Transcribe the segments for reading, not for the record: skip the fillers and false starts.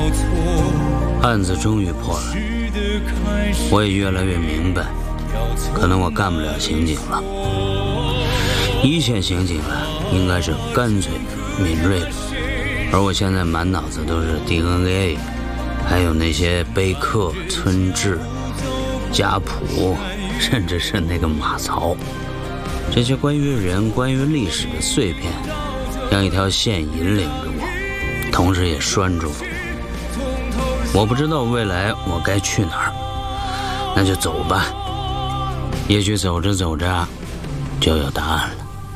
案子终于破了，我也越来越明白，可能我干不了刑警了。一线刑警啊，应该是干脆敏锐的，而我现在满脑子都是 DNA， 还有那些碑刻、村志、家谱，甚至是那个马槽。这些关于人、关于历史的碎片，像一条线引领着我，同时也拴住了。我不知道未来我该去哪儿，那就走吧。也许走着走着，就有答案了。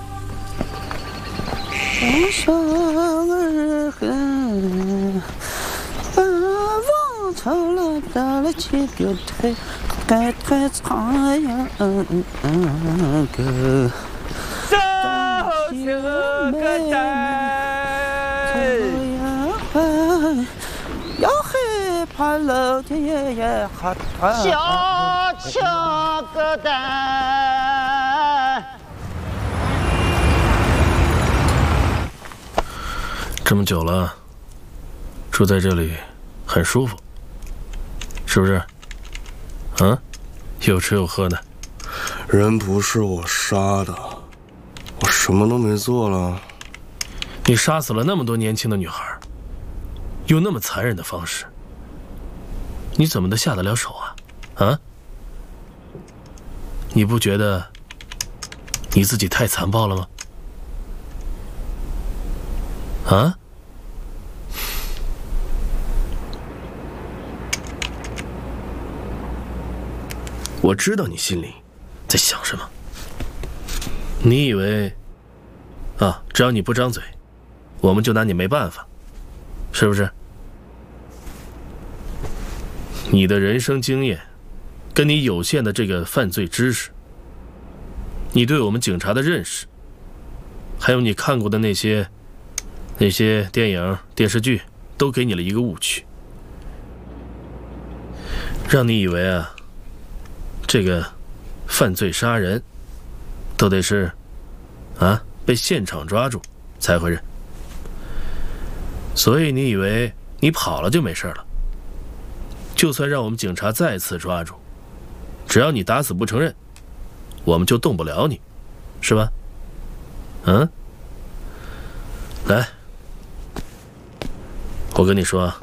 山上儿恨，望潮了打了起表态，该太长呀个。 走这个带， 要害怕老天爷也害怕。 小青个蛋。 这么久了，住在这里很舒服，是不是？啊，有吃有喝的。 人不是我杀的，我什么都没做了。 你杀死了那么多年轻的女孩，用那么残忍的方式，你怎么能下得了手啊？啊？你不觉得你自己太残暴了吗？啊？我知道你心里在想什么。你以为啊，只要你不张嘴，我们就拿你没办法，是不是？你的人生经验，跟你有限的这个犯罪知识，你对我们警察的认识，还有你看过的那些电影、电视剧，都给你了一个误区，让你以为啊，这个犯罪杀人都得是啊被现场抓住才会认，所以你以为你跑了就没事了。就算让我们警察再次抓住，只要你打死不承认，我们就动不了你，是吧？嗯？来，我跟你说，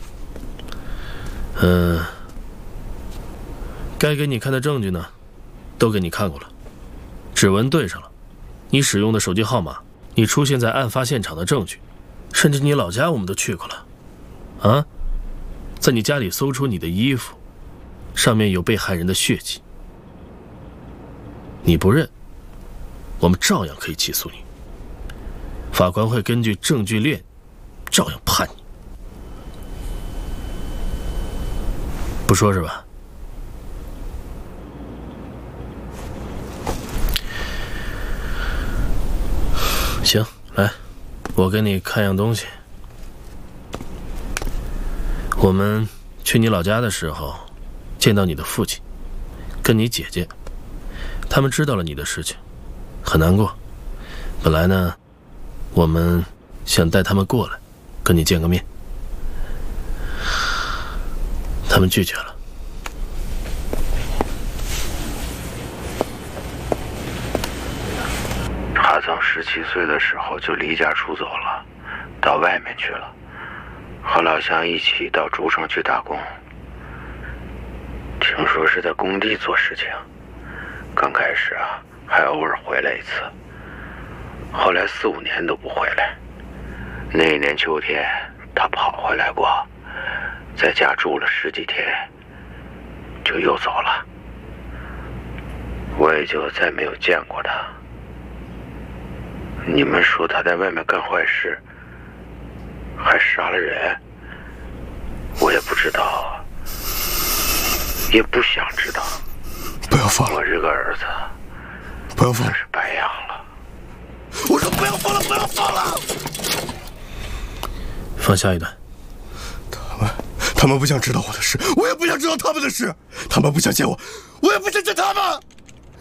该给你看的证据呢，都给你看过了，指纹对上了，你使用的手机号码，你出现在案发现场的证据，甚至你老家我们都去过了，啊，在你家里搜出你的衣服，上面有被害人的血迹，你不认，我们照样可以起诉你，法官会根据证据链，照样判你，不说是吧？行，来，我给你看样东西。我们去你老家的时候，见到你的父亲，跟你姐姐，他们知道了你的事情，很难过。本来呢，我们想带他们过来，跟你见个面，他们拒绝了。 他从17岁的时候就离家出走了，到外面去了，和老乡一起到竹城去打工。听说是在工地做事情，刚开始啊还偶尔回来一次，后来4、5年都不回来。那一年秋天他跑回来过，在家住了10几天，就又走了，我也就再没有见过他。你们说他在外面干坏事，还杀了人，我也不知道，也不想知道。 不要放了！ 我这个儿子， 不要放了！ 是白养了。 我说不要放了，不要放了！ 放下一段。 他们不想知道我的事，我也不想知道他们的事。他们不想见我，我也不想见他们。